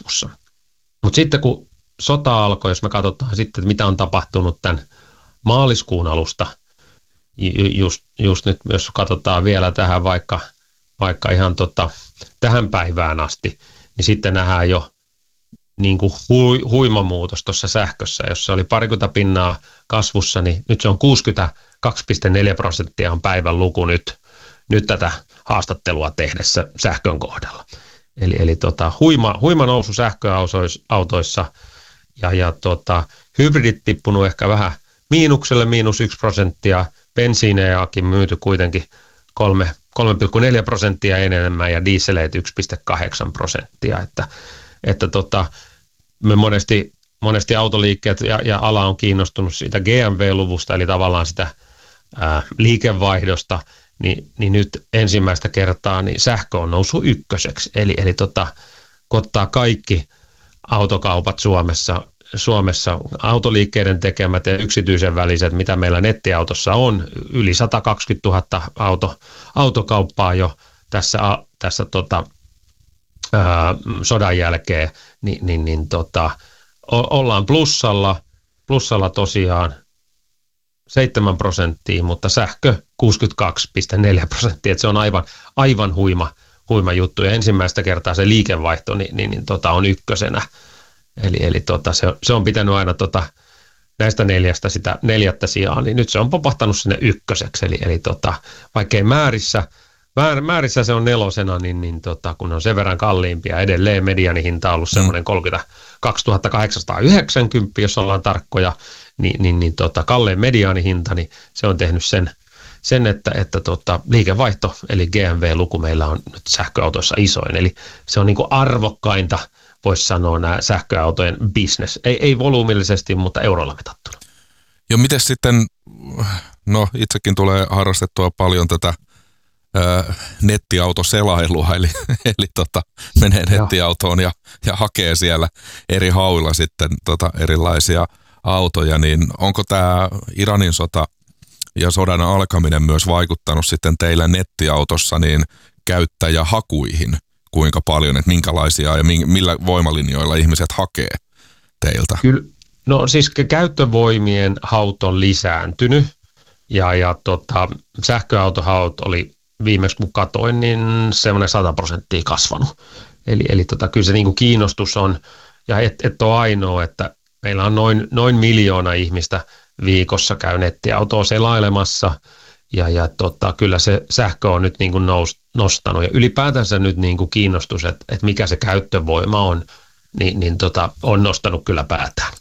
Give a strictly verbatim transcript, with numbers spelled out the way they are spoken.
kasvussa. Mutta sitten kun sota alkoi, jos me katsotaan sitten, että mitä on tapahtunut tämän maaliskuun alusta, just, just nyt jos katsotaan vielä tähän vaikka, vaikka ihan tota, tähän päivään asti, niin sitten nähdään jo niin kuin hui, huima muutos tuossa sähkössä, jos se oli parikymmentä pinnaa kasvussa, niin nyt se on kuusikymmentäkaksi pilkku neljä prosenttia on päivän luku nyt, nyt tätä haastattelua tehdessä sähkön kohdalla. Eli, eli tota, huima, huima nousu sähköautoissa ja, ja tota, hybridit tippunut ehkä vähän miinukselle, miinus yksi prosenttia, bensiinejakin myyty kuitenkin kolme pilkku neljä prosenttia enemmän ja dieseleet yksi pilkku kahdeksan prosenttia, että, että tota, me monesti, monesti autoliikkeet ja, ja ala on kiinnostunut siitä G M V-luvusta, eli tavallaan sitä ää, liikevaihdosta, niin, niin nyt ensimmäistä kertaa niin sähkö on noussut ykköseksi, eli, eli tota, kun ottaa kaikki autokaupat Suomessa, Suomessa autoliikkeiden tekemät ja yksityisen väliset, mitä meillä nettiautossa on, yli sata kaksikymmentätuhatta auto, autokauppaa jo tässä, tässä tota, ää, sodan jälkeen, niin, niin, niin tota, o, ollaan plussalla, plussalla tosiaan seitsemän prosenttia, mutta sähkö kuusikymmentäkaksi pilkku neljä prosenttia, että se on aivan, aivan huima, huima juttu, ja ensimmäistä kertaa se liikevaihto niin, niin, niin, tota, on ykkösenä. Eli, eli tota, se, se on pitänyt aina tota, näistä neljästä sitä neljättä sijaa, niin nyt se on popahtanut sinne ykköseksi. Eli, eli tota, vaikkei määrissä, määr, määrissä se on nelosena, niin, niin tota, kun on sen verran kalliimpia, edelleen mediaanihinta on ollut semmoinen kolmekymmentäkaksituhatta kahdeksansataayhdeksänkymmentä, jos ollaan tarkkoja, niin, niin, niin tota, kallein mediaanihinta, niin se on tehnyt sen, sen että, että tota, liikevaihto, eli G M V-luku meillä on nyt sähköautoissa isoin, eli se on niin kuin arvokkainta, voisi sanoa nämä sähköautojen business. Ei, ei volyymillisesti, mutta eurolla mitattuna. Ja miten sitten, no itsekin tulee harrastettua paljon tätä ää, nettiautoselailua, eli, eli tota, menee nettiautoon ja, ja hakee siellä eri hauilla sitten tota, erilaisia autoja, niin onko tämä Iranin sota ja sodan alkaminen myös vaikuttanut sitten teillä nettiautossa niin käyttäjähakuihin? Kuinka paljon, että minkälaisia ja millä voimalinjoilla ihmiset hakee teiltä? Kyllä, no siis käyttövoimien haut on lisääntynyt ja, ja tota, sähköautohaut oli viimeksi kun katoin, niin semmoinen sata prosenttia kasvanut. Eli, eli tota, kyllä se niin kuin kiinnostus on, ja et, et ole ainoa, että meillä on noin, noin miljoona ihmistä viikossa käy nettiautoa selailemassa, ja, ja tota, kyllä se sähkö on nyt niin kuin nous, nostanut, ja ylipäätänsä nyt niin kuin kiinnostus, että, että mikä se käyttövoima on, niin, niin tota, on nostanut kyllä päätään.